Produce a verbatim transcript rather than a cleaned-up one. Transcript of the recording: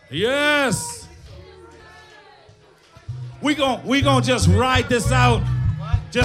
Yes. We gon' we gon' just ride this out.